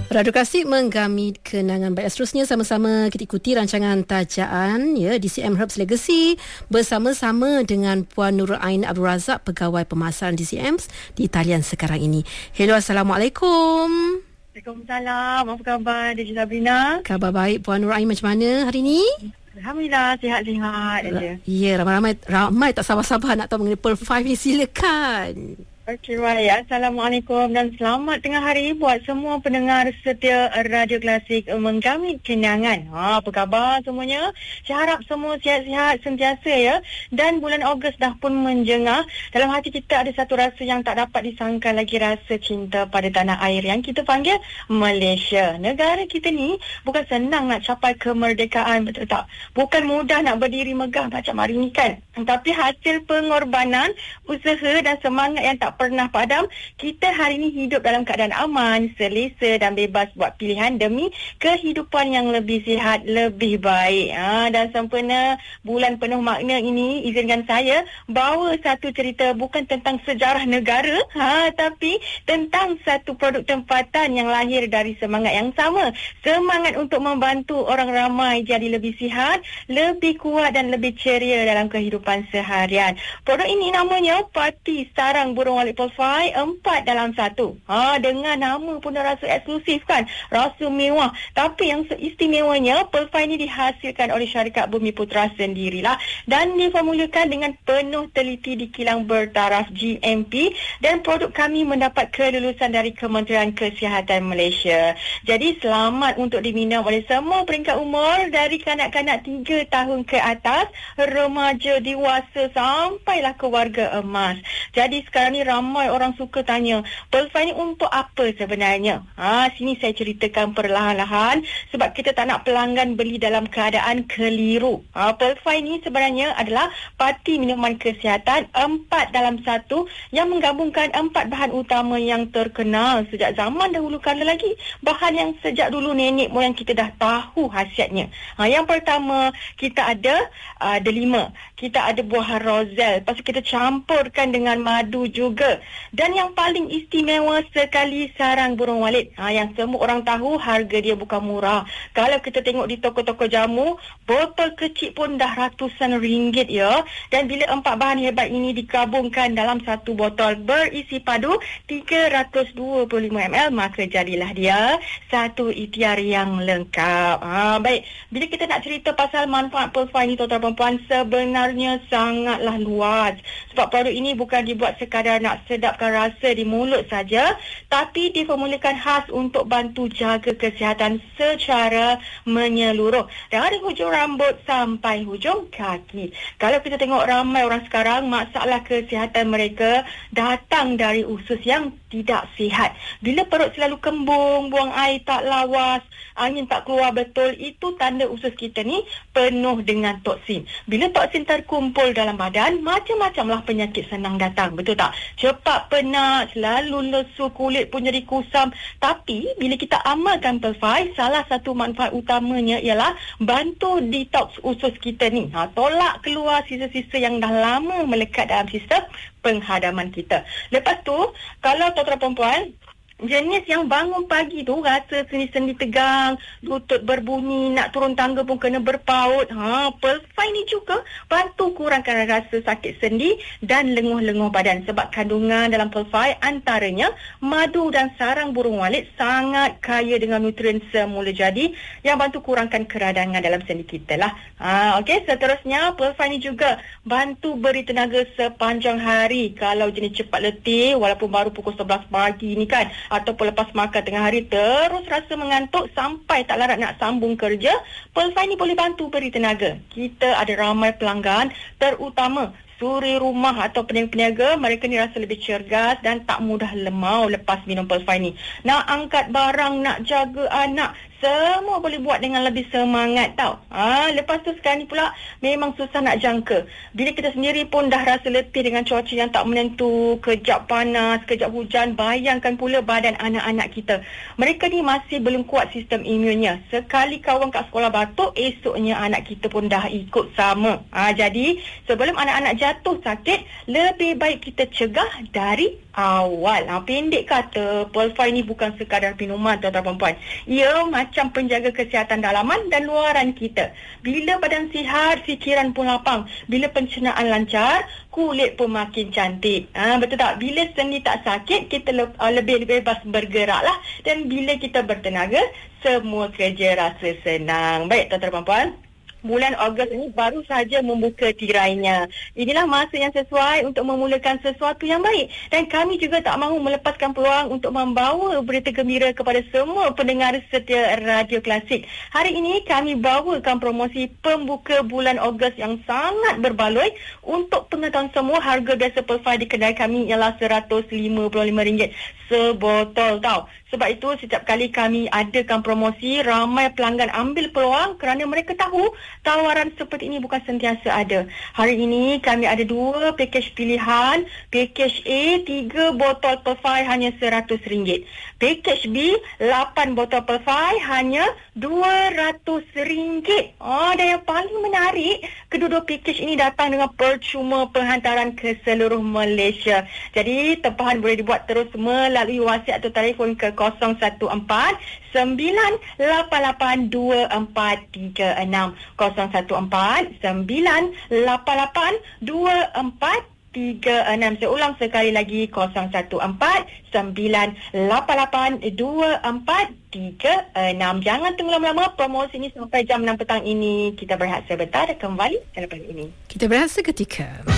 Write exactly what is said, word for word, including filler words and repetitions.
Radio Klasik menggami kenangan baik. Seterusnya sama-sama kita ikuti rancangan tajaan ya D C M Herbs Legacy bersama-sama dengan Puan Nurul Ain Abdul Razak, pegawai pemasaran D C M di talian sekarang ini. Hello, Assalamualaikum. Waalaikumsalam. Apa khabar D J Sabrina? Khabar baik. Puan Nurul Ain macam mana hari ini? Alhamdulillah, sihat-sihat aja. Ya, ramai-ramai ramai tak sabar-sabar nak tahu mengenai Pearl five ni. Silakan. Okey, baik. Assalamualaikum dan selamat tengah hari buat semua pendengar setia Radio Klasik Menggami Kenangan. Ha, apa khabar semuanya? Saya harap semua sihat-sihat sentiasa ya. Dan bulan Ogos dah pun menjengah. Dalam hati kita ada satu rasa yang tak dapat disangka lagi, rasa cinta pada tanah air yang kita panggil Malaysia. Negara kita ni bukan senang nak capai kemerdekaan, betul tak? Bukan mudah nak berdiri megah macam hari ni kan. Tapi hasil pengorbanan, usaha dan semangat yang tak pernah padam, kita hari ini hidup dalam keadaan aman, selesa dan bebas buat pilihan demi kehidupan yang lebih sihat, lebih baik. Ha, dan sempena bulan penuh makna ini, izinkan saya bawa satu cerita bukan tentang sejarah negara, ha, tapi tentang satu produk tempatan yang lahir dari semangat yang sama. Semangat untuk membantu orang ramai jadi lebih sihat, lebih kuat dan lebih ceria dalam kehidupan seharian. Produk ini namanya Parti Sarang Burung Walet Pearl five, empat dalam satu. Ha, dengan nama pun dah rasa eksklusif kan, rasa mewah. Tapi yang istimewanya, Pearl five ini dihasilkan oleh syarikat Bumi Putra sendirilah dan diformulakan dengan penuh teliti di kilang bertaraf G M P, dan produk kami mendapat kelulusan dari Kementerian Kesihatan Malaysia. Jadi selamat untuk diminum oleh semua peringkat umur, dari kanak-kanak tiga tahun ke atas, remaja, dewasa sampailah ke warga emas. Jadi sekarang ni ramai orang suka tanya, Pearl five ni untuk apa sebenarnya? Ha, sini saya ceritakan perlahan-lahan sebab kita tak nak pelanggan beli dalam keadaan keliru. Ha, Pearl five ni sebenarnya adalah parti minuman kesihatan empat dalam satu yang menggabungkan empat bahan utama yang terkenal sejak zaman dahulu kala lagi. Bahan yang sejak dulu nenek moyang kita dah tahu khasiatnya. Ha, yang pertama, kita ada uh, delima. Kita ada buah roselle. Lepas tu kita campurkan dengan madu juga. Dan yang paling istimewa sekali, sarang burung walet. Ha, yang semua orang tahu harga dia bukan murah. Kalau kita tengok di toko-toko jamu, botol kecil pun dah ratusan ringgit ya. Dan bila empat bahan hebat ini digabungkan dalam satu botol berisi padu tiga ratus dua puluh lima mililiter, maka jadilah dia satu ikhtiar yang lengkap. Ha, baik, bila kita nak cerita pasal manfaat Pearl five ni, tuan-tuan perempuan, sebenarnya sangatlah luas. Sebab produk ini bukan dibuat sekadar nak sedapkan rasa di mulut saja, tapi diformulakan khas untuk bantu jaga kesihatan secara menyeluruh, dari hujung rambut sampai hujung kaki. Kalau kita tengok ramai orang sekarang, masalah kesihatan mereka datang dari usus yang tidak sihat. Bila perut selalu kembung, buang air tak lawas, angin tak keluar betul, itu tanda usus kita ni penuh dengan toksin. Bila toksin terkumpul dalam badan, macam-macamlah penyakit senang datang, betul tak? Cepat penat, selalu lesu, kulit pun jadi kusam. Tapi bila kita amalkan Pearl five, salah satu manfaat utamanya ialah bantu detox usus kita ni. Ha, tolak keluar sisa-sisa yang dah lama melekat dalam sistem penghadaman kita. Lepas tu, kalau tuan-tuan perempuan, jenis yang bangun pagi tu rasa sendi-sendi tegang, lutut berbunyi, nak turun tangga pun kena berpaut. Ha, Pearl five ni juga bantu kurangkan rasa sakit sendi dan lenguh-lenguh badan. Sebab kandungan dalam Pearl five antaranya madu dan sarang burung walet sangat kaya dengan nutrien semula jadi yang bantu kurangkan keradangan dalam sendi kita lah. Ha, okey, seterusnya Pearl five ni juga bantu beri tenaga sepanjang hari. Kalau jenis cepat letih walaupun baru pukul sebelas pagi ni kan, ataupun lepas makan tengah hari terus rasa mengantuk sampai tak larat nak sambung kerja, Pearl five ni boleh bantu beri tenaga. Kita ada ramai pelanggan, terutama suri rumah atau peniaga-peniaga, mereka ni rasa lebih cergas dan tak mudah lemau lepas minum Pearl five ni. Nak angkat barang, nak jaga anak, semua boleh buat dengan lebih semangat tau. Ha, lepas tu sekarang ni pula memang susah nak jangka. Bila kita sendiri pun dah rasa letih dengan cuaca yang tak menentu, kejap panas, kejap hujan, bayangkan pula badan anak-anak kita. Mereka ni masih belum kuat sistem imunnya. Sekali kawan kat sekolah batuk, esoknya anak kita pun dah ikut sama. Ha, jadi sebelum anak-anak jatuh sakit, lebih baik kita cegah dari awal. Ha, pendek kata, Pearl-Fi ni bukan sekadar minuman tuan-tuan perempuan. Ia macam penjaga kesihatan dalaman dan luaran kita. Bila badan sihat, fikiran pun lapang. Bila pencernaan lancar, kulit pun makin cantik. Ha, betul tak? Bila sendi tak sakit, kita le- uh, lebih bebas bergerak lah. Dan bila kita bertenaga, semua kerja rasa senang. Baik tuan-tuan perempuan, bulan Ogos ini baru saja membuka tirainya. Inilah masa yang sesuai untuk memulakan sesuatu yang baik. Dan kami juga tak mahu melepaskan peluang untuk membawa berita gembira kepada semua pendengar setia Radio Klasik. Hari ini kami bawakan promosi pembuka bulan Ogos yang sangat berbaloi. Untuk pengetahuan semua, harga biasa Pearl-Fi di kedai kami ialah seratus lima puluh lima ringgit sebotol tau. Sebab itu setiap kali kami adakan promosi, ramai pelanggan ambil peluang kerana mereka tahu tawaran seperti ini bukan sentiasa ada. Hari ini kami ada dua pakej pilihan. Pakej A, tiga botol Pearl-Fi hanya seratus ringgit. Pakej B, lapan botol Pearl-Fi hanya dua ratus ringgit. Oh, dan yang paling menarik, kedua-dua pakej ini datang dengan percuma penghantaran ke seluruh Malaysia. Jadi tempahan boleh dibuat terus melalui WhatsApp atau telefon ke kosong satu empat sembilan lapan lapan dua empat tiga enam kosong satu empat sembilan lapan lapan dua empat tiga enam. Saya ulang sekali lagi, kosong satu empat sembilan lapan lapan dua empat tiga enam. Jangan tunggu lama-lama, promosi ini sampai jam enam petang ini. Kita berehat sebentar, kembali selepas ini. Kita berehat seketika.